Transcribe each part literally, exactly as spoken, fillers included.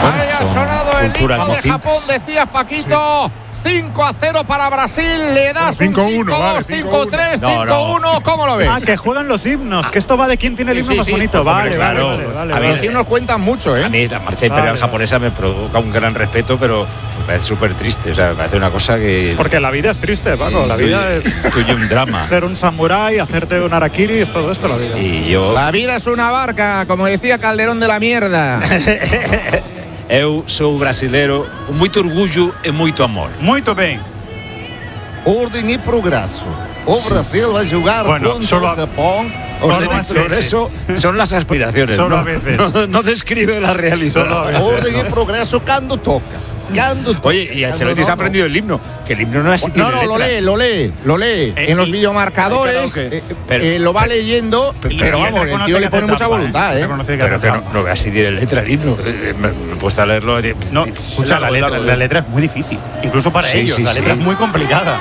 Ahí ha sonado el himno de Japón, decías, Paquito. Sí. cinco a cero para Brasil, le das cinco un cinco dos, cinco tres, cinco uno, ¿cómo lo ves? Ah, que juegan los himnos, que esto va de quién tiene el himno sí, sí, más sí, bonito. Vale, claro. vale, vale, vale. A mí vale. los himnos cuentan mucho, ¿eh? A mí la marcha imperial vale. japonesa me provoca un gran respeto, pero me parece súper triste, o sea, me parece una cosa que... Porque la vida es triste, Paco, la vida es... Tuyo un drama. Ser un samurái, hacerte un harakiri, es todo esto la vida. Y yo... La vida es una barca, como decía Calderón de la mierda. Eu sou brasileiro, muito orgulho e muito amor. Muito bem. Orden y progreso. O Brasil va a jugar bueno, contra solo, Japón. Por eso son las aspiraciones. Solo no, a veces. No, no describe la realidad. Orden y progreso cuando toca. Cuando toca. Oye, y Ancelotti se ha aprendido el himno. Que el himno no es así. No, no, lo lee, lo lee, lo lee. Eh, en los videomarcadores eh, pero, eh, lo va pero, leyendo, pero, pero vamos, el tío le pone mucha voluntad, ¿eh? Pero que no, no ve así de letra el himno. Me, me cuesta leerlo. No, escucha, la letra, la letra es muy difícil. Incluso para sí, ellos, sí, la letra sí. es muy complicada.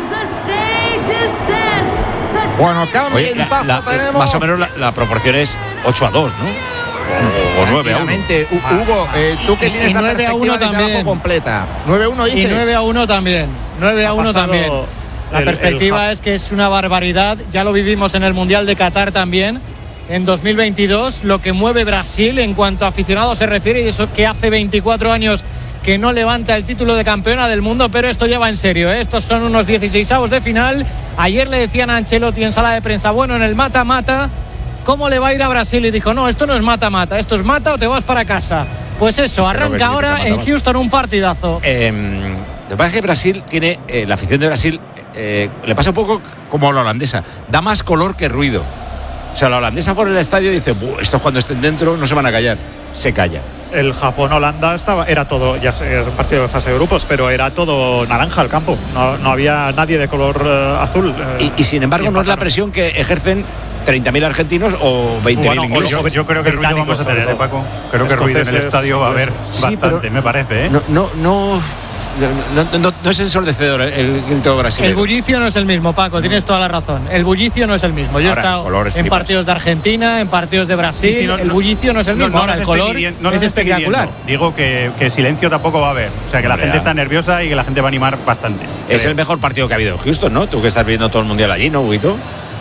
Bueno, ¿qué ambientazo la, la, tenemos? Más o menos la, la proporción es ocho a dos, ¿no? O, o nueve a uno. Hugo, eh, tú que tienes la perspectiva de trabajo completa. nueve a uno dices. Y nueve a uno también. nueve a uno también. La el, perspectiva el... es que es una barbaridad. Ya lo vivimos en el Mundial de Qatar también. En dos mil veintidós, lo que mueve Brasil en cuanto a aficionados se refiere, y eso que hace veinticuatro años que no levanta el título de campeona del mundo, pero esto ya va en serio, ¿eh? Estos son unos dieciseisavos de final. Ayer le decían a Ancelotti en sala de prensa, bueno, en el mata-mata, ¿cómo le va a ir a Brasil? Y dijo, no, esto no es mata-mata, esto es mata o te vas para casa. Pues eso, arranca ahora mata, en mata. Houston un partidazo. Eh, lo que pasa es que Brasil tiene, eh, la afición de Brasil, eh, le pasa un poco como a la holandesa, da más color que ruido. O sea, la holandesa por el estadio dice, estos cuando estén dentro no se van a callar, se calla. El Japón-Holanda estaba, era todo, ya es un partido de fase de grupos, pero era todo naranja el campo, no, no había nadie de color uh, azul. Uh, y, y sin embargo no es la presión que ejercen treinta mil argentinos o veinte mil bueno, ingleses. Yo, yo creo que ruido vamos a tener, ¿eh, Paco? Creo que ruido en el estadio va a haber sí, bastante, me parece, ¿eh? No, no, no, no, no, no es ensordecedor el grito brasileño. El bullicio no es el mismo, Paco, tienes toda la razón. El bullicio no es el mismo. Yo he estado en flipas. partidos de Argentina, en partidos de Brasil, sí, sí, no, el bullicio no es el mismo. No, no, Ahora, el color no es espectacular. Digo que, que silencio tampoco va a haber. O sea, que la Hombre, gente está nerviosa y que la gente va a animar bastante. Es creo. el mejor partido que ha habido en Houston, ¿no? Tú que estás viendo todo el mundial allí, ¿no, Huguito?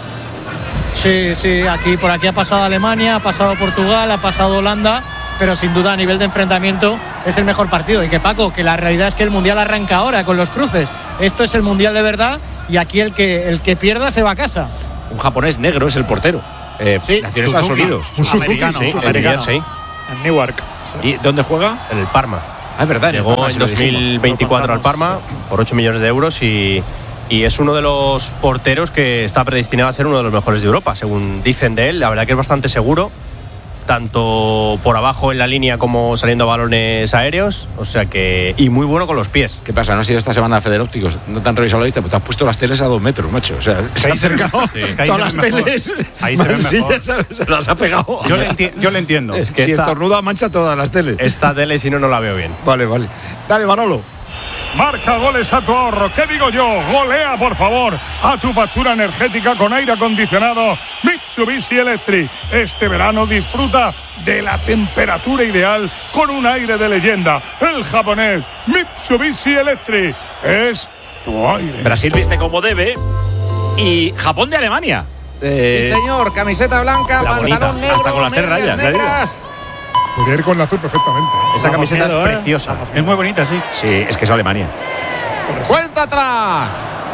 Sí, sí, aquí por aquí ha pasado Alemania, ha pasado Portugal, ha pasado Holanda, pero sin duda a nivel de enfrentamiento es el mejor partido. Y que Paco, que la realidad es que el mundial arranca ahora con los cruces. Esto es el mundial de verdad y aquí el que el que pierda se va a casa. Un japonés negro es el portero. Eh, sí, nació en Estados Unidos. Un americano, sí, americano. Sí. En Newark. ¿Y dónde juega? En el Parma. Ah, es verdad. Llegó Parma, en dos mil veinticuatro al Parma por ocho millones de euros y Y es uno de los porteros que está predestinado a ser uno de los mejores de Europa, según dicen de él. La verdad que es bastante seguro, tanto por abajo en la línea como saliendo a balones aéreos. O sea que... Y muy bueno con los pies. ¿Qué pasa? ¿No has ido esta semana a Federópticos? ¿No te han revisado la lista? Pues te has puesto las teles a dos metros, macho. O sea, se ha acercado sí, todas las mejor. teles. Ahí se ven mejor. Se las ha pegado. Yo le, enti- yo le entiendo. Es que si esta, estornuda mancha todas las teles. Esta tele, si no, no la veo bien. Vale, vale. Dale, Manolo. Marca goles a tu ahorro. ¿Qué digo yo? Golea, por favor, a tu factura energética con aire acondicionado Mitsubishi Electric. Este verano disfruta de la temperatura ideal con un aire de leyenda. El japonés Mitsubishi Electric es tu aire. Brasil viste como debe y Japón de Alemania. Eh, sí, señor. Camiseta blanca, pantalón negro, hasta con las tres rayas, negras. Podría ir con la azul perfectamente. ¿eh? Esa camiseta miedo, es preciosa. ¿eh? Es muy bonita, sí. Sí, es que es Alemania. Vuelta atrás.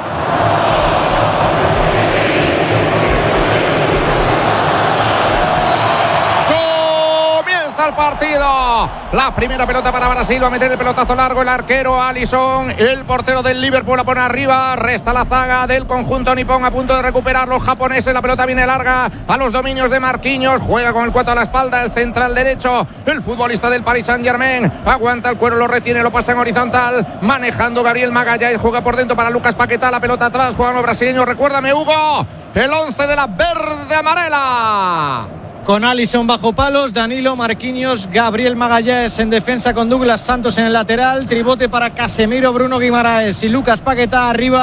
Comienza el partido. La primera pelota para Brasil. Va a meter el pelotazo largo el arquero Alisson. El portero del Liverpool la pone arriba. Resta la zaga del conjunto nipón a punto de recuperar los japoneses. La pelota viene larga a los dominios de Marquinhos. Juega con el cuatro a la espalda. El central derecho. El futbolista del Paris Saint-Germain. Aguanta el cuero, lo retiene, lo pasa en horizontal. Manejando Gabriel Magallanes. Juega por dentro para Lucas Paquetá. La pelota atrás. Juegan los brasileños. Recuérdame, Hugo. El once de la verde amarela. Con Alisson bajo palos, Danilo, Marquinhos, Gabriel Magallanes en defensa con Douglas Santos en el lateral, tribote para Casemiro, Bruno Guimaraes y Lucas Paquetá arriba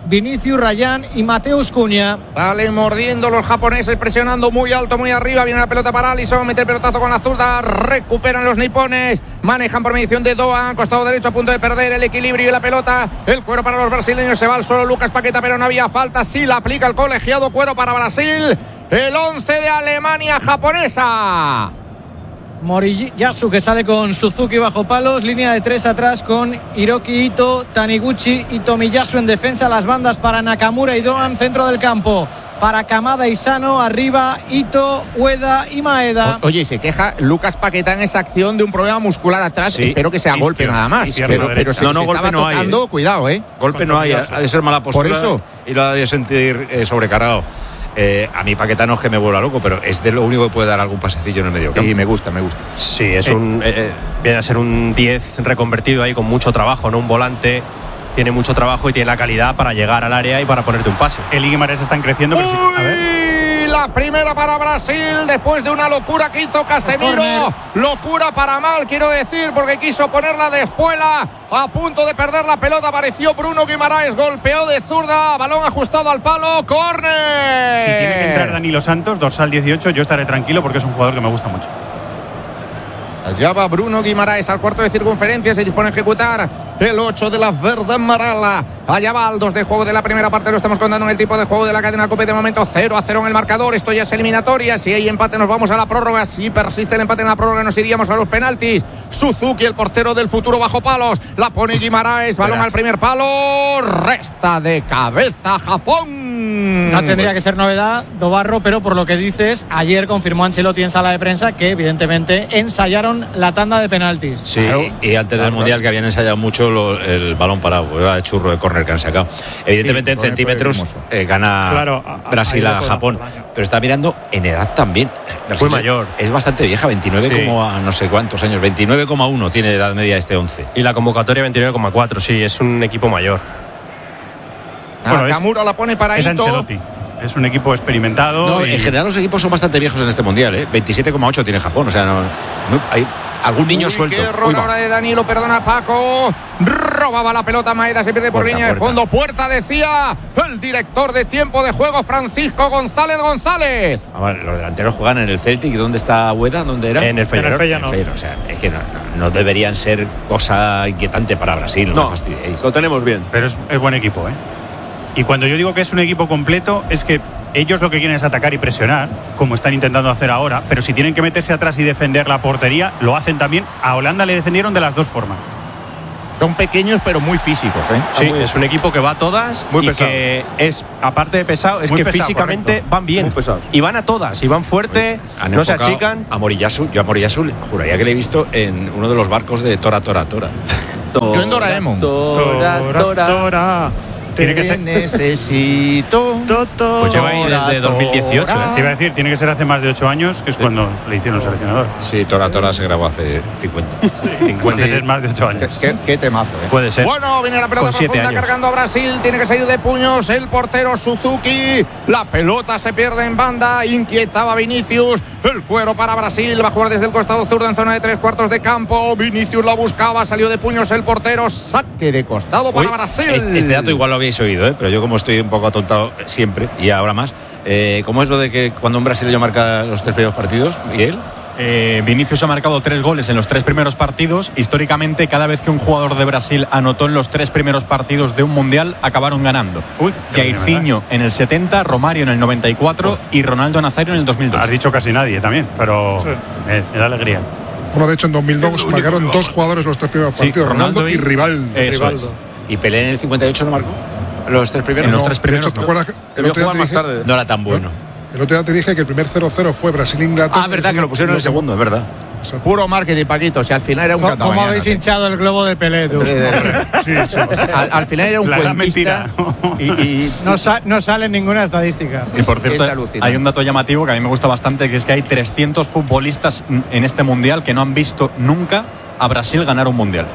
Vinicius, Rayán y Mateus Cunha. Vale, mordiendo los japoneses, presionando muy alto, muy arriba. Viene la pelota para Alisson, mete el pelotazo con la zurda. Recuperan los nipones. Manejan por mediación de Doan. Costado derecho a punto de perder el equilibrio y la pelota. El cuero para los brasileños. Se va al suelo Lucas Paqueta, pero no había falta. Sí la aplica el colegiado. Cuero para Brasil. El once de Alemania japonesa. Moriyasu, que sale con Suzuki bajo palos, línea de tres atrás con Hiroki Ito, Taniguchi y Tomiyasu en defensa, las bandas para Nakamura y Doan, centro del campo para Kamada y Sano, arriba Ito, Ueda y Maeda. O, oye, se queja Lucas Paquetá en esa acción de un problema muscular atrás. Sí. Espero que sea Isquios, golpe nada más. Pero, pero si no, no, se golpe estaba no tocando, hay, ¿eh? Cuidado, ¿eh? Golpe no hay, ha de ser mala postura. Por eso. Y lo ha de sentir eh, sobrecargado. Eh, a mí Paquetá no es que me vuelva loco, pero es de lo único que puede dar algún pasecillo en el medio campo. Y me gusta, me gusta. Sí, es eh. un eh, viene a ser un diez reconvertido ahí con mucho trabajo, ¿no? Un volante, tiene mucho trabajo y tiene la calidad para llegar al área y para ponerte un pase. El y Mahrez están creciendo, pero sí. A ver. La primera para Brasil después de una locura que hizo Casemiro. Locura para mal, quiero decir, porque quiso ponerla de espuela. A punto de perder la pelota apareció Bruno Guimaraes, golpeó de zurda, balón ajustado al palo, córner. Si tiene que entrar Danilo Santos, dorsal dieciocho, yo estaré tranquilo porque es un jugador que me gusta mucho. Allá va Bruno Guimaraes al cuarto de circunferencia, se dispone a ejecutar el ocho de la Verde Marala. Allá va al dos de juego de la primera parte, lo estamos contando en el tipo de juego de la cadena COPE. De momento cero a cero en el marcador, esto ya es eliminatoria. Si hay empate nos vamos a la prórroga, si persiste el empate en la prórroga nos iríamos a los penaltis. Suzuki, el portero del futuro bajo palos, la pone Guimaraes, balón al primer palo, resta de cabeza Japón. No tendría que ser novedad, Dobarro, pero por lo que dices, ayer confirmó Ancelotti en sala de prensa que evidentemente ensayaron la tanda de penaltis. Sí, claro. y, y antes del Mundial que habían ensayado mucho lo, el balón parado, el churro de córner que han sacado. Evidentemente sí, en centímetros eh, gana claro, Brasil a, a Japón, pero está mirando en edad también. Brasil muy mayor. Es bastante vieja, veintinueve, sí. como a no sé cuántos años, veintinueve coma uno tiene de edad media este once. Y la convocatoria veintinueve coma cuatro, sí, es un equipo mayor. Bueno, Nakamura la pone para es Ancelotti. Es un equipo experimentado. No, y... En general los equipos son bastante viejos en este mundial, ¿eh? veintisiete coma ocho tiene Japón, o sea, no, no hay algún niño Uy, suelto. Qué error ahora de Danilo, perdona Paco. Robaba la pelota Maeda, se pierde por puerta, línea puerta. de fondo. Puerta, decía el director de tiempo de juego, Francisco González González. Ah, vale, los delanteros juegan en el Celtic. ¿Y dónde está Ueda? ¿Dónde era? En el Feyenoord. En el Feyenoord. O sea, es que no, no, no deberían ser cosa inquietante para Brasil. No, no me fastidiéis. Lo tenemos bien. Pero es, es buen equipo, ¿eh? Y cuando yo digo que es un equipo completo, es que ellos lo que quieren es atacar y presionar, como están intentando hacer ahora, pero si tienen que meterse atrás y defender la portería, lo hacen también. A Holanda le defendieron de las dos formas. Son pequeños pero muy físicos, ¿eh? Sí, es un equipo que va a todas muy y pesado. Que es, aparte de pesado, es muy que pesado, físicamente correcto. Van bien. Y van a todas, y van fuerte, no se achican. A Moriyasu, yo a Moriyasu juraría que le he visto en uno de los barcos de Tora Tora Tora. Yo en Doraemon. Tora Tora Tora. Tiene que ser necesito. Pues lleva ahí desde dos mil dieciocho. ¿eh? Te iba a decir, tiene que ser hace más de ocho años, que es sí. cuando le hicieron seleccionador. Sí, Tora Tora se grabó hace cincuenta. Entonces sí. es más de ocho años. Qué, qué temazo, ¿eh? Puede ser. Bueno, viene la pelota profunda cargando a Brasil. Tiene que salir de puños el portero Suzuki. La pelota se pierde en banda. Inquietaba Vinicius. El cuero para Brasil. Va a jugar desde el costado zurdo en zona de tres cuartos de campo. Vinicius la buscaba. Salió de puños el portero. Saque de costado para Uy, Brasil. Este, este dato igual lo habéis oído, ¿eh? Pero yo como estoy un poco atontado siempre y ahora más, eh, ¿cómo es lo de que cuando un brasileño marca los tres primeros partidos, Miguel? Eh, Vinicius ha marcado tres goles en los tres primeros partidos. Históricamente, cada vez que un jugador de Brasil anotó en los tres primeros partidos de un mundial, acabaron ganando. Uy, Jairzinho en el setenta, Romario en el noventa y cuatro oh. y Ronaldo Nazario en el dos mil dos. Has dicho casi nadie también, pero sí. me, me da alegría. Bueno, de hecho en dos mil dos marcaron dos jugadores los tres primeros partidos, sí, Ronaldo, Ronaldo y, y Rivaldo. Rivaldo. ¿Y Pelé en el cincuenta y ocho no marcó? ¿Los tres primeros? En los no, tres primeros. De hecho, ¿te acuerdas? El otro día te dije, tarde. No era tan bueno. ¿no? El otro día te dije que el primer cero cero fue Brasil-Inglaterra. Ah, verdad, que lo pusieron en el segundo, es verdad. Exacto. Puro marketing, Paquito. Si al final era un ¿Cómo, ¿cómo habéis hinchado el globo de Pelé, tú? Sí, sí, sí. Al, al final era un La cuentista y, y no, sa no sale ninguna estadística. Y por cierto, hay un dato llamativo que a mí me gusta bastante, que es que hay trescientos futbolistas en este mundial que no han visto nunca a Brasil ganar un mundial.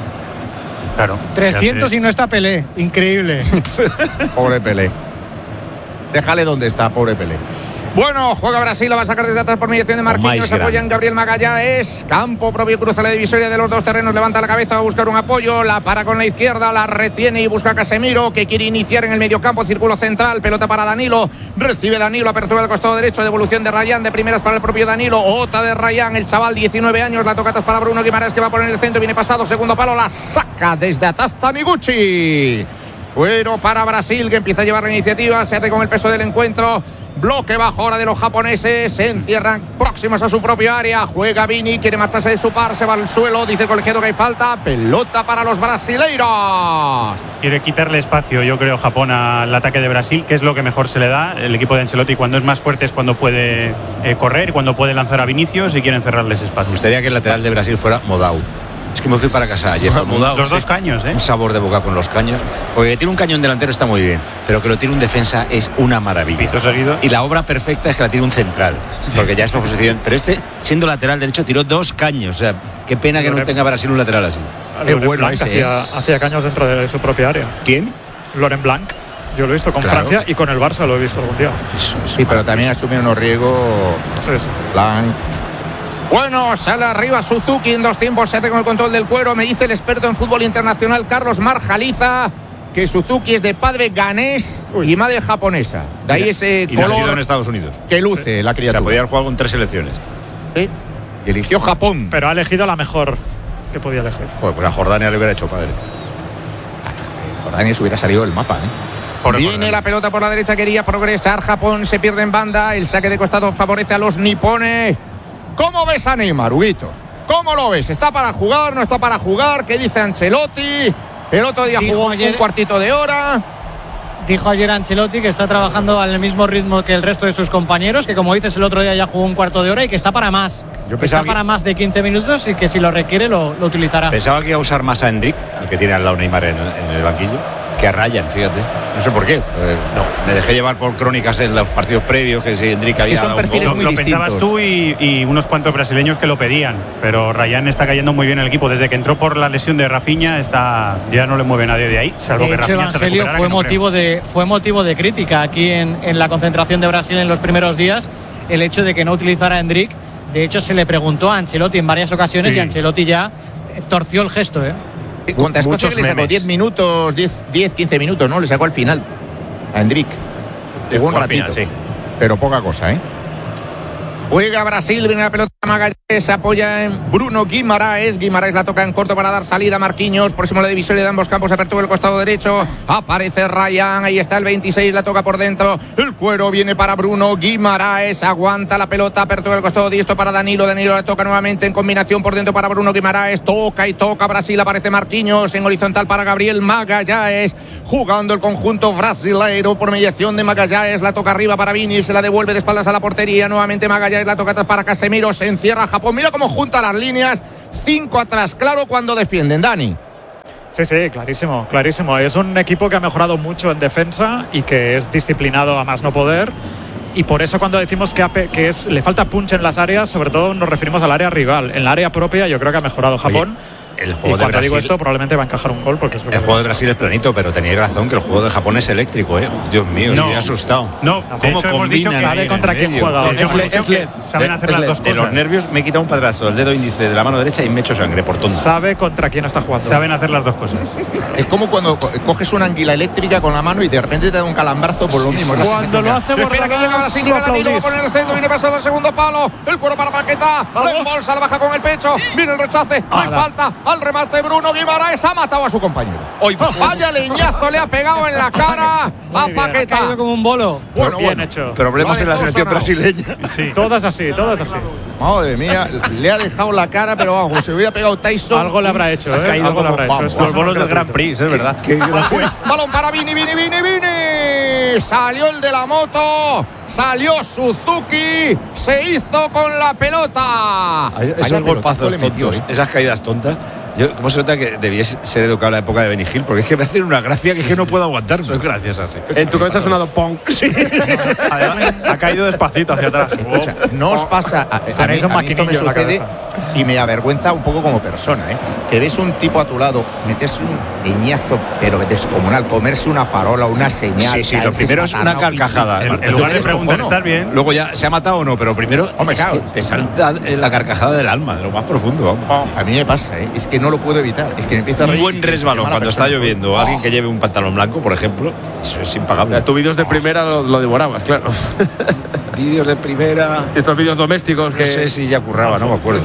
Claro. trescientos y no está Pelé. Increíble. Pobre Pelé. Déjale donde está, pobre Pelé. Bueno, juega Brasil, la va a sacar desde atrás por mediación de Marquinhos, se apoya en Gabriel Magallanes, campo propio, cruza la divisoria de los dos terrenos, levanta la cabeza, va a buscar un apoyo, la para con la izquierda, la retiene y busca a Casemiro, que quiere iniciar en el mediocampo, círculo central, pelota para Danilo, recibe Danilo, apertura del costado derecho, devolución de Rayán, de primeras para el propio Danilo, otra de Rayán, el chaval, diecinueve años, la tocatas para Bruno Guimaraes, que va a poner el centro, viene pasado, segundo palo, la saca desde atrás Taniguchi. Fuero para Brasil, que empieza a llevar la iniciativa, se hace con el peso del encuentro. Bloque bajo ahora de los japoneses, se encierran próximos a su propio área, juega Vini, quiere marcharse de su par, se va al suelo, dice el colegiado que hay falta, pelota para los brasileiros. Quiere quitarle espacio, yo creo, Japón al ataque de Brasil, que es lo que mejor se le da. El equipo de Ancelotti cuando es más fuerte es cuando puede eh, correr, cuando puede lanzar a Vinicius y quieren cerrarles espacio. Me gustaría que el lateral de Brasil fuera Modau. Es que me fui para casa ayer con un, los dos caños, ¿eh? Un sabor de boca con los caños. Porque tiene un cañón delantero está muy bien, pero que lo tire un defensa es una maravilla. Seguido. Y la obra perfecta es que la tire un central, porque ya es por posición. Pero este, siendo lateral derecho, tiró dos caños. O sea, qué pena que no tenga Brasil un lateral así. Qué bueno ese, hacía, ¿eh? hacía caños dentro de su propia área. ¿Quién? Laurent Blanc. Yo lo he visto con claro. Francia y con el Barça lo he visto algún día. Sí, sí, pero también asume unos riesgos. Sí, sí. Blanc. Bueno, sale arriba Suzuki en dos tiempos, se hace con el control del cuero. Me dice el experto en fútbol internacional Carlos Marjaliza que Suzuki es de padre ganés Uy. y madre japonesa. De ahí ese y color en Estados Unidos que luce sí. la criatura. O sea, podía haber jugado con tres selecciones. Sí. Y eligió Japón. Pero ha elegido la mejor que podía elegir. Joder, pues a Jordania le hubiera hecho padre. Jordania se hubiera salido del mapa, ¿eh? Por Viene la pelota por la derecha, quería progresar Japón, se pierde en banda, el saque de costado favorece a los nipones. ¿Cómo ves a Neymar, Huguito? ¿Cómo lo ves? ¿Está para jugar? ¿No está para jugar? ¿Qué dice Ancelotti? El otro día dijo jugó ayer, un cuartito de hora. Dijo ayer Ancelotti que está trabajando al mismo ritmo que el resto de sus compañeros, que como dices el otro día ya jugó un cuarto de hora y que está para más. Yo que está que... para más de quince minutos y que si lo requiere lo, lo utilizará. Pensaba que iba a usar más a Endrick, el que tiene al lado Neymar en, en el banquillo, que a Ryan, fíjate. No sé por qué. Eh, no, me dejé llevar por crónicas en los partidos previos que si Endrick es había que son dado perfiles un muy lo distintos. pensabas tú y, y unos cuantos brasileños que lo pedían, pero Ryan está cayendo muy bien en el equipo. Desde que entró por la lesión de Rafinha está, ya no le mueve nadie de ahí, salvo de que hecho, Rafinha Evangelio se fue no motivo creo. de fue motivo de crítica aquí en, en la concentración de Brasil en los primeros días, el hecho de que no utilizara a Endrick. De hecho, se le preguntó a Ancelotti en varias ocasiones sí. y Ancelotti ya torció el gesto, ¿eh? Contra Escocia que le sacó diez minutos, diez, quince minutos, ¿no? Le sacó al final a Endrick. Jugó un ratito, final, sí. pero poca cosa, ¿eh? Juega Brasil, viene la pelota Magallanes, se apoya en Bruno Guimaraes. Guimaraes la toca en corto para dar salida a Marquinhos. Próximo a la divisoria de ambos campos, apertura el costado derecho. Aparece Ryan, ahí está el veintiséis, la toca por dentro. El cuero viene para Bruno Guimaraes, aguanta la pelota, apertura el costado diestro para Danilo. Danilo la toca nuevamente en combinación por dentro para Bruno Guimaraes. Toca y toca Brasil, aparece Marquinhos en horizontal para Gabriel Magallanes. Jugando el conjunto brasileiro por mediación de Magallanes, la toca arriba para Vini, se la devuelve de espaldas a la portería. Nuevamente Magallanes la toca atrás para Casemiro, se encierra Japón. Mira cómo junta las líneas, cinco atrás, claro cuando defienden, Dani. Sí, sí, clarísimo, clarísimo. Es un equipo que ha mejorado mucho en defensa y que es disciplinado a más no poder. Y por eso cuando decimos que, que es, le falta punch en las áreas, sobre todo nos referimos al área rival. En la área propia yo creo que ha mejorado Japón. Oye. El juego y de cuando Brasil, digo esto probablemente va a encajar un gol porque es lo que el juego de Brasil es planito, pero tenéis razón que el juego de Japón es eléctrico, ¿eh? Dios mío, no, estoy asustado. No, ¿cómo hemos dicho que sabe contra quién juega? De hecho, hemos dicho que saben hacer las dos cosas. De los nervios me he quitado un padrazo del dedo índice de la mano derecha y me he hecho sangre por tonto. Sabe contra quién está jugando. Saben hacer las dos cosas. Es como cuando coges una anguila eléctrica con la mano y de repente te da un calambrazo por lo mismo. Cuando lo hace Espera que llega Brasil y Danilo va a poner el centro, viene pasado el segundo palo, el cuero para Paquetá, la embolsa, la baja con el pecho, viene el rechace, no hay falta, al remate Bruno Guimaraes ha matado a su compañero. Hoy vaya leñazo le ha pegado en la cara a Paquetá. Ha caído como un bolo. Bueno, bien bueno. hecho. Problemas vale, en la selección brasileña. Sí. Todas así, todas así. Madre mía, le ha dejado la cara, pero vamos, se hubiera pegado Tyson. Algo le habrá hecho, ¿eh? Caído Algo le habrá vamos, hecho. Los bolos del Grand Prix, es verdad. Qué, qué balón para Vini, Vini, Vini, Vini. Salió el de la moto, salió Suzuki, se hizo con la pelota. Esos golpazos tontos, ¿eh? Esas caídas tontas. Yo, ¿cómo se nota que debías ser educado en la época de Benny Hill? Porque es que me hacen una gracia que es que no puedo aguantar. Soy graciosa, sí. En tu cabeza ha sonado punk. Sí. Además, ha caído despacito hacia atrás. Escucha, no os pasa. A, a, a mí, a mí esto me sucede y me avergüenza un poco como persona, ¿eh? Que ves un tipo a tu lado meterse un leñazo, pero descomunal, comerse una farola, una señal. Sí, sí, lo primero es una carcajada. En, en lugar de preguntar, ¿estás bien? Luego ya se ha matado o no, pero primero, hombre, claro, es que te salta la carcajada del alma, de lo más profundo. Vamos. A mí me pasa, ¿eh? Es que no lo puedo evitar. Es que me empieza a reír. Un buen resbalón cuando está lloviendo. Oh. Alguien que lleve un pantalón blanco, por ejemplo, eso es impagable. Ya, tú vídeos de primera lo, lo devorabas, claro. Vídeos de primera. Estos vídeos domésticos que. No sé si ya curraba, no me acuerdo.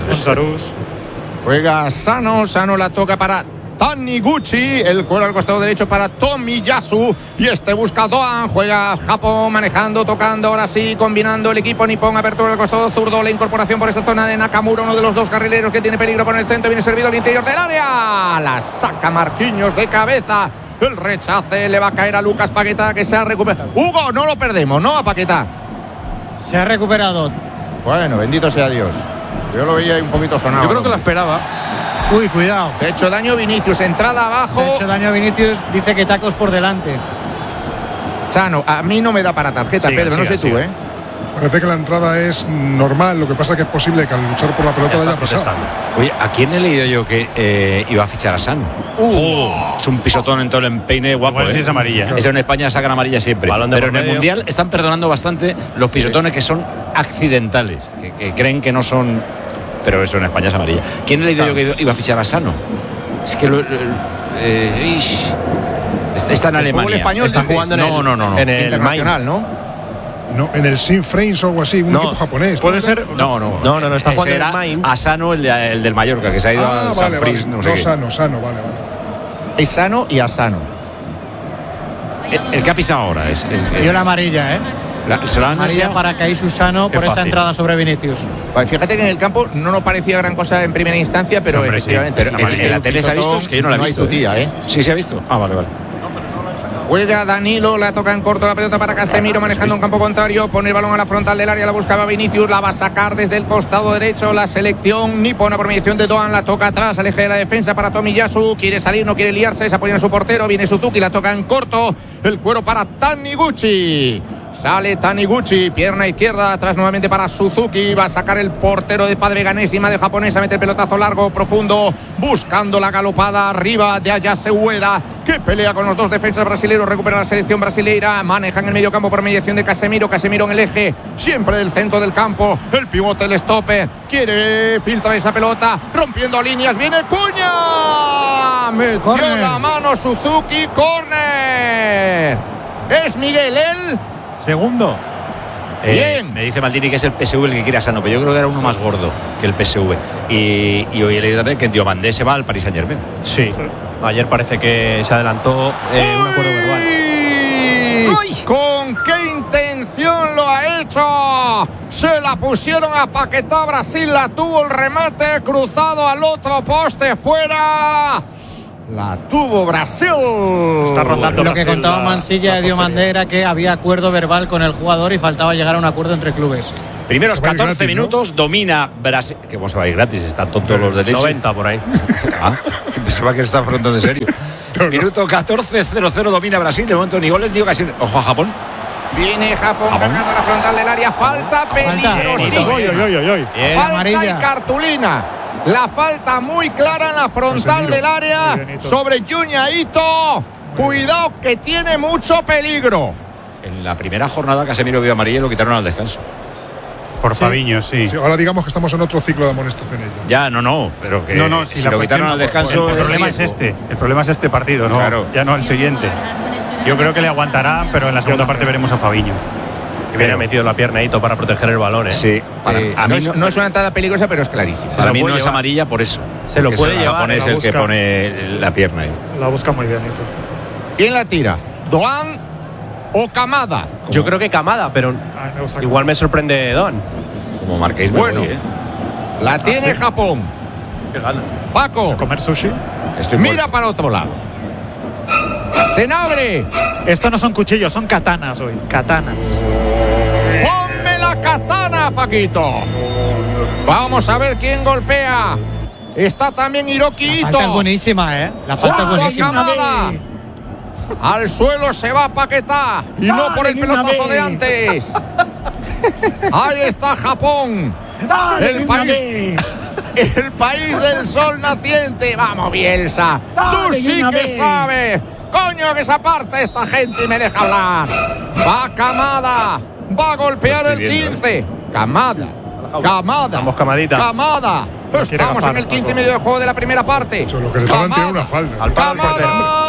Juega Sano, Sano la toca para Taniguchi, el cuero al costado derecho para Tomiyasu y este busca Doan, juega Japón manejando, tocando, ahora sí, combinando el equipo nipón, apertura al costado zurdo, la incorporación por esa zona de Nakamura, uno de los dos carrileros que tiene peligro por el centro, viene servido al interior del área, la saca Marquinhos de cabeza, el rechace le va a caer a Lucas Paquetá que se ha recuperado. Hugo, no lo perdemos, ¿no? A Paquetá. Se ha recuperado. Bueno, bendito sea Dios. Yo lo veía ahí un poquito sonado. Yo creo que lo esperaba. Uy, cuidado. Se ha hecho daño Vinicius, entrada abajo. Se ha hecho daño a Vinicius, dice que tacos por delante. Sano, a mí no me da para tarjeta, siga, Pedro, siga, no sé siga. tú, ¿eh? Parece que la entrada es normal, lo que pasa es que es posible que al luchar por la pelota vaya a pasar. Oye, ¿a quién he leído yo que eh, iba a fichar a Sano? Uh, oh, es un pisotón en todo el empeine guapo. Igual ¿eh? Si es amarilla. Eso en España sacan amarilla siempre. Pero en el Mundial están perdonando bastante los pisotones que son accidentales, que, que creen que no son. Pero eso en España es amarilla. ¿Quién he leído claro. yo que iba a fichar a Sano? Es que lo, lo, eh, está en Alemania. Español, está dices? jugando en el, no, no, no, no. En el internacional, Mainz. ¿no? No, en el Sinfrains o algo así, un no, equipo japonés. ¿Puede ser? No, no. No, no, no está jugando en el Mainz. A Sano, el, de, el del Mallorca, que se ha ido ah, a vale, San vale. Fris, no sé No, qué. Sano, Sano, vale, vale. Es Sano y a Sano. El, el que ha pisado ahora es. El, el, Yo la amarilla, ¿eh? La, se la han amarilla para Kaisu Sano por fácil. Esa entrada sobre Vinicius. Vale, fíjate que en el campo no nos parecía gran cosa en primera instancia, pero hombre, efectivamente. Sí. Pero en, en la tele se ha visto, es que yo no la he visto. No hay tu tía, ¿eh? Sí, se ha visto. Ah, vale, vale. Juega Danilo, la toca en corto la pelota para Casemiro, manejando un campo contrario, pone el balón a la frontal del área, la buscaba Vinicius, la va a sacar desde el costado derecho la selección nipona por mediación de Doan, la toca atrás, al eje de la defensa para Tomiyasu, quiere salir, no quiere liarse, se apoya en su portero, viene Suzuki, la toca en corto, el cuero para Taniguchi. Sale Taniguchi, pierna izquierda, atrás nuevamente para Suzuki, va a sacar el portero de Padre Ganésima de japonesa, mete el pelotazo largo, profundo, buscando la galopada arriba de Ayase Ueda, que pelea con los dos defensas brasileños, recupera la selección brasileira, maneja en el medio campo por mediación de Casemiro, Casemiro en el eje, siempre del centro del campo, el pivote, el stopper, quiere filtrar esa pelota, rompiendo líneas, viene Cuña, metió corner. La mano Suzuki, córner, es Miguel él. Segundo. Eh, Bien. Me dice Maldini que es el P S V el que quiere a Sano, pero yo creo que era uno más gordo que el P S V. Y, y hoy he leído también que Diomandé se va al Paris Saint Germain. Sí. sí. Ayer parece que se adelantó eh, un acuerdo verbal. ¡Uy! ¿Con qué intención lo ha hecho? Se la pusieron a Paquetá, Brasil la tuvo, el remate cruzado al otro poste, fuera. La tuvo Brasil. Está rondando Lo Brasil, que contaba la, Mansilla la de Diomandé era que había acuerdo verbal con el jugador y faltaba llegar a un acuerdo entre clubes. Primeros catorce gratis, minutos, ¿no? Domina Brasil. Que vamos a ir gratis, están tontos los de Leipzig. noventa por ahí. Ah, pensaba que está pronto de serio. No, no. Minuto catorce, cero cero, domina Brasil. De momento ni goles ni ocasiones. Ojo a Japón. Viene Japón, Japón cargando la frontal del área. Falta peligrosísima. Falta y cartulina. La falta muy clara en la frontal del área sobre Junya Ito. Cuidado que tiene mucho peligro. En la primera jornada Casemiro vio amarilla y lo quitaron al descanso. Por sí. Fabiño, sí. sí. Ahora digamos que estamos en otro ciclo de amonestaciones. Ya, no, no, pero que no, no, si, si lo quitaron al descanso. El, el problema es este. El problema es este partido, ¿no? Claro. Ya no el siguiente. Yo creo que le aguantarán, pero en la segunda parte veremos a Fabiño. Que viene metido la pierna Hito para proteger el balón, ¿eh? Sí. Para, eh, a mí no, es, no es una entrada peligrosa, pero es clarísima. Para mí no llevar. Es amarilla por eso. Se lo puede es el llevar. japonés el que pone la pierna ahí. La busca muy bien, Hito. ¿Quién la tira? ¿Doan o Kamada? Yo creo que Kamada, pero ah, me igual me sorprende Doan. Como marquéis bueno, voy, ¿eh? La tiene ah, ¿sí? Japón. Qué gana. Paco. ¿A comer sushi? Estoy Mira muerto. Para otro lado. Senabre. Estos no son cuchillos, son katanas hoy. Katanas. Ponme la katana, Paquito. Vamos a ver quién golpea. Está también Hiroki Ito. La falta es buenísima, ¿eh? La falta es buenísima. Kamada. Al suelo se va Paquetá. Y no por el pelotazo de antes. Ahí está Japón. Dale, el país. el país del sol naciente. Vamos, Bielsa, tú sí que sabes. Coño, que se aparte esta gente y me deja hablar. Va Camada, va a golpear el quince. Camada, Camada, Vamos, Camadita. Camada. Estamos en el quince y medio de juego de la primera parte. Lo que le estaban tirando una falda. Camada,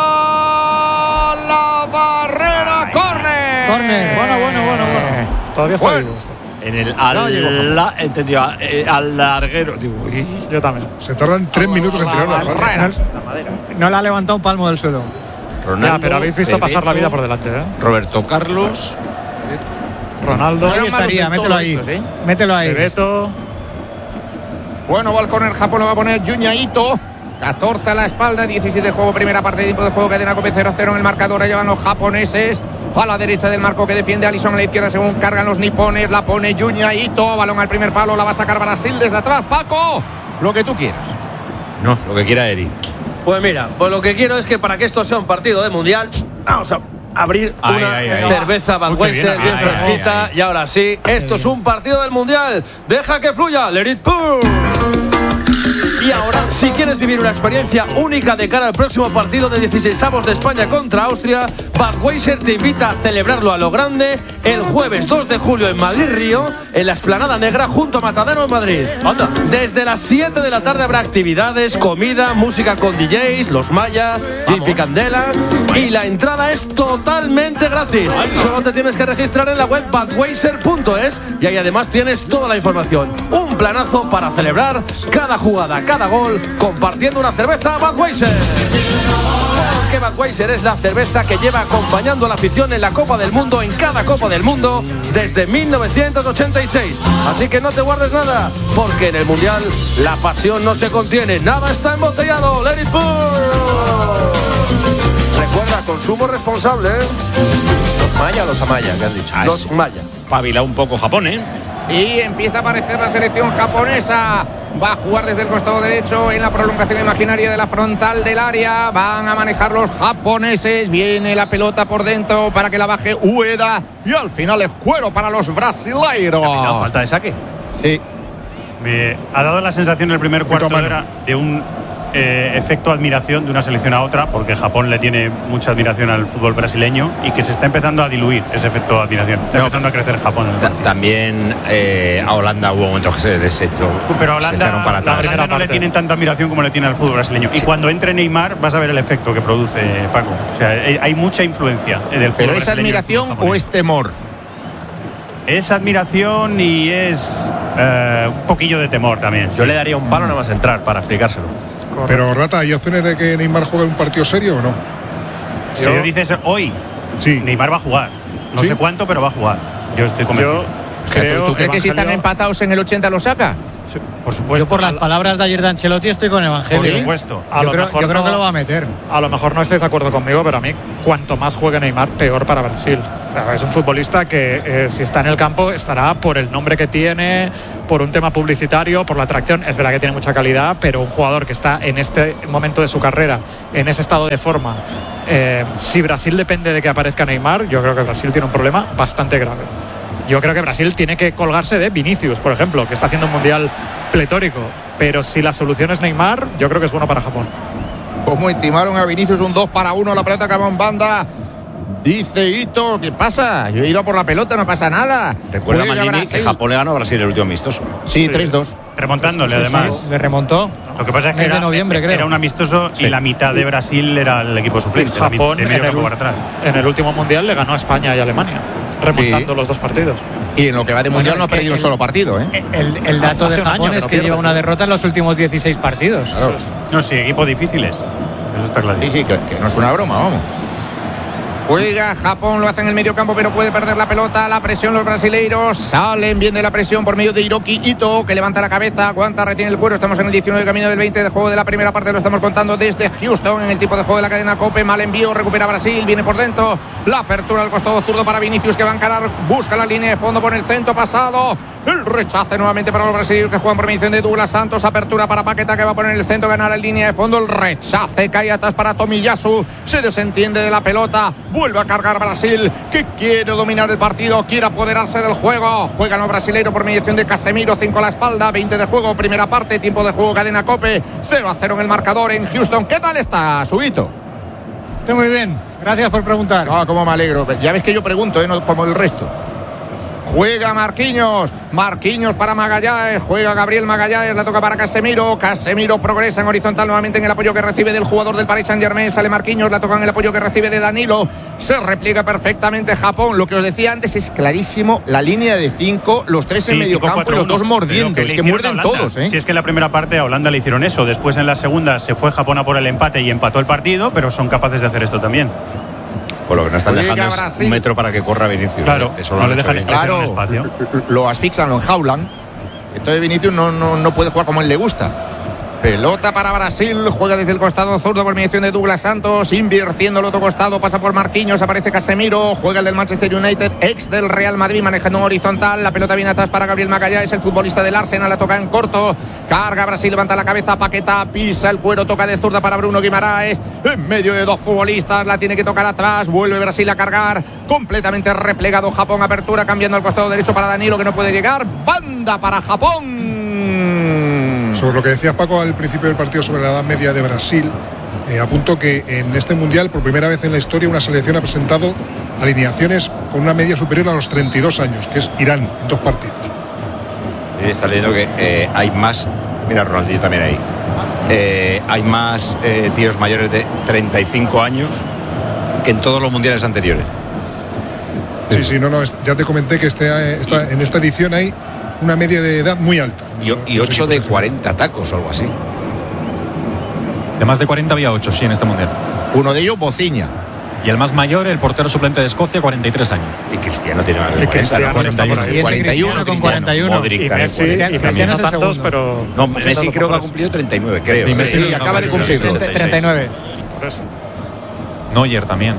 la barrera, córner. Córner. Bueno, bueno, bueno, bueno. Todavía está Bueno. vivo esto. En el al, la, entendió, eh, al larguero. Digo, uy. Yo también. Se tardan tres minutos en tirar la falda. No le ha levantado un palmo del suelo. Ronaldo, Ya, pero habéis visto Bebeto, pasar la vida por delante, ¿eh? Roberto Carlos. Ronaldo, Ahí estaría, mételo ahí. Estos, ¿eh? Mételo ahí. Bebeto. Bueno, va al córner, Japón lo va a poner Junya Ito. catorce a la espalda, diecisiete de juego, primera parte, tiempo de juego, cadena Cope cero a cero en el marcador. Ahí llevan los japoneses. A la derecha del marco que defiende Alisson, a la izquierda según cargan los nipones. La pone Junya Ito. Balón al primer palo, la va a sacar Brasil desde atrás. Paco, lo que tú quieras. No, lo que quiera Eri. Pues mira, pues lo que quiero es que para que esto sea un partido de mundial, vamos a abrir Ay, una ay, ay. cerveza Budweiser Uy, qué bien, bien ay, fresquita. ay, ay. Y ahora sí, esto es un partido del mundial. Deja que fluya, let it pour. Y ahora, si quieres vivir una experiencia única de cara al próximo partido de dieciseisavos de España contra Austria, Budweiser te invita a celebrarlo a lo grande el jueves dos de julio en Madrid-Río, en la Explanada Negra junto a Matadero en Madrid. Anda. Desde las siete de la tarde habrá actividades, comida, música con D Js, los Maya, Jimmy Candela, y la entrada es totalmente gratis. Solo te tienes que registrar en la web budweiser punto es y ahí además tienes toda la información. Un planazo para celebrar cada jugada, cada gol, compartiendo una cerveza Budweiser. Porque Budweiser es la cerveza que lleva acompañando a la afición en la Copa del Mundo, en cada Copa del Mundo, desde mil novecientos ochenta y seis. Así que no te guardes nada, porque en el Mundial la pasión no se contiene, nada está embotellado. Let it pour. Recuerda, consumo responsable, ¿eh? Los Maya o los Amaya, que has dicho. Ah, Los sí. Maya. Pavila un poco Japón, ¿eh? Y empieza a aparecer la selección japonesa. Va a jugar desde el costado derecho en la prolongación imaginaria de la frontal del área. Van a manejar los japoneses. Viene la pelota por dentro para que la baje Ueda. Y al final es cuero para los brasileiros. No, falta de saque. Sí. Me ha dado la sensación en el primer cuarto de hora de un eh, efecto admiración de una selección a otra, porque Japón le tiene mucha admiración al fútbol brasileño y que se está empezando a diluir ese efecto de admiración. Está No. empezando a crecer Japón. Ta- También eh, a Holanda hubo momentos que se les echó. Pero a se Holanda, echaron para a atrás. Holanda no le tienen tanta admiración como le tiene al fútbol brasileño. Y Sí. cuando entre Neymar vas a ver el efecto que produce, Paco. O sea, hay, hay mucha influencia del fútbol ¿Pero es brasileño en el admiración fútbol o japonés. es temor? Es admiración y es eh, un poquillo de temor también. Yo le daría un palo nada más entrar para explicárselo. Pero, Rata, ¿hay opciones de que Neymar juegue un partido serio o no? Si yo dices hoy, sí. Neymar va a jugar. No ¿Sí? sé cuánto, pero va a jugar. Yo estoy convencido. O sea, ¿tú, tú crees que si están empatados en el ochenta lo saca? Sí, por supuesto. Yo por las palabras de ayer de Ancelotti estoy con Evangelio. Por ¿eh? supuesto. A Yo, lo creo, mejor yo creo no- que lo va a meter. A lo mejor no estáis de acuerdo conmigo, pero a mí, cuanto más juegue Neymar, peor para Brasil. O sea, es un futbolista que, eh, si está en el campo, estará por el nombre que tiene, por un tema publicitario, por la atracción. Es verdad que tiene mucha calidad, pero un jugador que está en este momento de su carrera, en ese estado de forma, eh, si Brasil depende de que aparezca Neymar, yo creo que Brasil tiene un problema bastante grave. Yo creo que Brasil tiene que colgarse de Vinicius, por ejemplo, que está haciendo un mundial pletórico. Pero si la solución es Neymar, yo creo que es bueno para Japón. Como encimaron a Vinicius, un dos para uno, la pelota acaba en banda. Dice Ito, ¿qué pasa? Yo he ido a por la pelota, no pasa nada. Recuerda Juega Maldini que Brasil. Japón le ganó a Brasil el último amistoso. Sí, tres dos. Remontándole, Sí, sí, además. le remontó. Lo que pasa es que Mes de era, noviembre, creo. era un amistoso y la mitad de Brasil era el equipo suplente. la mi- Japón de en medio el, campo para atrás. en el último mundial le ganó a España y a Alemania, remontando Sí. los dos partidos. Y en lo que va de Bueno, mundial es no ha que perdido un el- solo partido, ¿eh? El, el dato de Hace un año Japón que es no que pierde. lleva una derrota en los últimos dieciséis partidos. Claro. No, sí, equipos difíciles. Eso está claro. Sí, sí, que, que no es una broma, vamos. Juega Japón, lo hace en el medio campo, pero puede perder la pelota. La presión los brasileiros. Salen bien de la presión por medio de Hiroki Ito, que levanta la cabeza, aguanta, retiene el cuero. Estamos en el diecinueve, camino del veinte de juego de la primera parte. Lo estamos contando desde Houston, en el tipo de juego de la cadena Cope. Mal envío, recupera Brasil, viene por dentro. La apertura al costado zurdo para Vinicius, que va a encarar, busca la línea de fondo por el centro pasado. El rechace nuevamente para los brasileños que juegan por mediación de Douglas Santos. Apertura para Paqueta que va a poner el centro, ganar en línea de fondo. El rechace cae atrás para Tomiyasu. Se desentiende de la pelota. Vuelve a cargar Brasil, que quiere dominar el partido, quiere apoderarse del juego. Juegan los brasileños por mediación de Casemiro. cinco a la espalda, veinte de juego, primera parte, tiempo de juego, cadena COPE. cero a cero en el marcador en Houston. ¿Qué tal está, Subito? Estoy muy bien. Gracias por preguntar. No, como me alegro. Ya ves que yo pregunto, ¿eh? No como el resto. Juega Marquinhos, Marquinhos para Magallanes, juega Gabriel Magallanes, la toca para Casemiro, Casemiro progresa en horizontal nuevamente en el apoyo que recibe del jugador del Paris Saint-Germain, sale Marquinhos, la toca en el apoyo que recibe de Danilo, se repliega perfectamente Japón. Lo que os decía antes es clarísimo, la línea de cinco, los tres en Sí, medio campo y los dos mordiendo, es que muerden todos, ¿eh? Si es que en la primera parte a Holanda le hicieron eso, después en la segunda se fue Japón a por el empate y empató el partido, pero son capaces de hacer esto también. Con lo que no están Oye, dejando es Brasil. un metro para que corra Vinicius. Claro, eso no lo le han hecho dejan- bien. Claro, espacio. lo asfixian, lo enjaulan. Entonces Vinicius no, no, no puede jugar como él le gusta. Pelota para Brasil, juega desde el costado zurdo por mediación de Douglas Santos, invirtiendo el otro costado, pasa por Marquinhos, aparece Casemiro, juega el del Manchester United, ex del Real Madrid, manejando en horizontal, la pelota viene atrás para Gabriel Magallanes, el futbolista del Arsenal, la toca en corto, carga Brasil, levanta la cabeza, Paqueta, pisa el cuero, toca de zurda para Bruno Guimaraes, en medio de dos futbolistas, la tiene que tocar atrás, vuelve Brasil a cargar, completamente replegado Japón, apertura, cambiando al costado derecho para Danilo, que no puede llegar, banda para Japón. Sobre lo que decía Paco al principio del partido sobre la edad media de Brasil, eh, apunto que en este mundial, por primera vez en la historia, una selección ha presentado alineaciones con una media superior a los treinta y dos años, que es Irán, en dos partidos. Y está leyendo que eh, hay más. Mira, Ronaldinho también ahí. Eh, hay más eh, tíos mayores de treinta y cinco años que en todos los mundiales anteriores. Sí, sí, no, no, es- ya te comenté que este, eh, esta- en esta edición hay una media de edad muy alta. Y, y ocho de cuarenta tacos o algo así. De más de cuarenta había ocho, sí, en este mundial. Uno de ellos, Bociña. Y el más mayor, el portero suplente de Escocia, cuarenta y tres años. Y Cristiano tiene más de Y cuarenta, Cristiano ¿no? cuarenta y uno. Sí, cuarenta y uno, Cristiano con Cristiano. cuarenta y uno. Modric Y también, Messi, Modric y también. Messi no es el tantos, segundo. pero... No, Messi creo que ha cumplido treinta y nueve, creo. Sí, Sí, Messi Sí, acaba de cumplir. treinta y nueve. Por eso. Neuer también.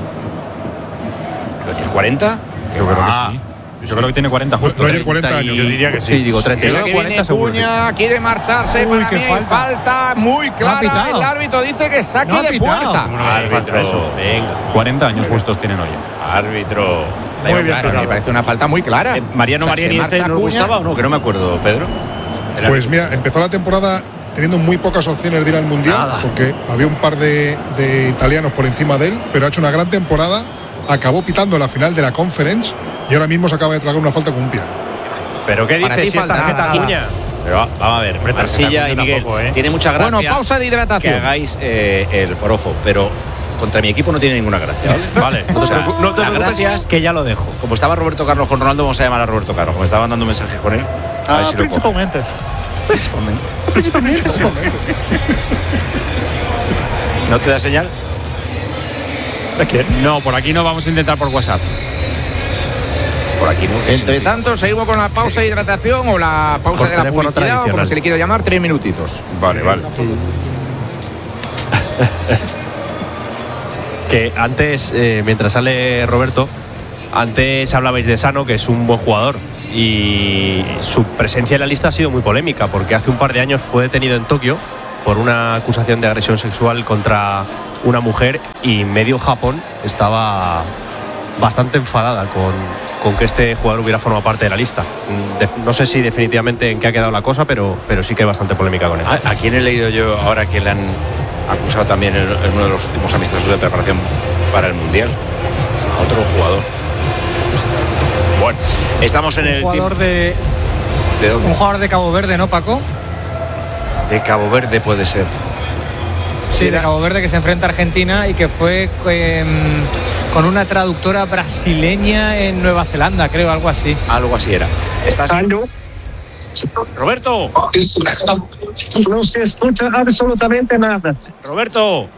¿El cuarenta? Yo creo Ah, que sí. Yo creo que tiene cuarenta justo. Neuer, cuarenta años. Yo diría que sí. Sí, digo treinta y En la nueve, que viene cuarenta seguro. sí. Cuña, quiere marcharse. Uy, Para qué mí hay falta. falta muy No ha clara. pitado. El árbitro dice que saque No ha de pitado. puerta. ¿Cómo no va a hacer falta eso? árbitro. Venga. cuarenta años justos tiene Neuer. Árbitro. Muy bien Claro, pitado. me parece una falta muy clara. Eh, Mariano O sea, Mariani se este marcha nos Cuña. gustaba o no, que no me acuerdo, Pedro. Era- Pues mira, empezó la temporada teniendo muy pocas opciones de ir al Mundial, Nada. porque había un par de, de italianos por encima de él, pero ha hecho una gran temporada, acabó pitando la final de la Conference y ahora mismo se acaba de tragar una falta con un piano. Pero ¿qué Para ti dices si es falta tarjeta nada. Cuña? Pero va- vamos a ver, Hombre, Marsilla y tampoco, Miguel, ¿eh? tiene mucha gracia Bueno, pausa de que hidratación. hagáis eh, el forofo, pero contra mi equipo no tiene ninguna gracia, ¿vale? Vale, no O te sea, preocu- no te las preocupes, gracias, que ya lo dejo. como estaba Roberto Carlos con Ronaldo, vamos a llamar a Roberto Carlos, como estaban dando mensajes con él. A ver Ah, si lo coge. principalmente. Principalmente. ¿No te da señal? ¿De quién? No, por aquí no, vamos a intentar por WhatsApp. Por aquí no. Entre tanto, seguimos con la pausa de hidratación o la pausa Por de la teléfono publicidad, o como tradicional. se le quiera llamar, tres minutitos. Vale, vale. Que antes, eh, mientras sale Roberto, antes hablabais de Sano, que es un buen jugador. Y su presencia en la lista ha sido muy polémica, porque hace un par de años fue detenido en Tokio por una acusación de agresión sexual contra una mujer y medio Japón estaba bastante enfadada con, con que este jugador hubiera formado parte de la lista. Mm, de- no sé si definitivamente en qué ha quedado la cosa, pero, pero sí que hay bastante polémica con él. ¿A, a quién he leído yo ahora que le han acusado también en, en uno de los últimos amistosos de preparación para el Mundial? A otro jugador. Bueno, estamos en Un el jugador tiempo. de, ¿De dónde? un jugador de Cabo Verde, ¿no, Paco? De Cabo Verde puede ser. Sí, de Cabo Verde, que se enfrenta a Argentina y que fue eh, con una traductora brasileña en Nueva Zelanda, creo, algo así. Algo así era. ¿Estás? Roberto, No se escucha absolutamente nada. Roberto.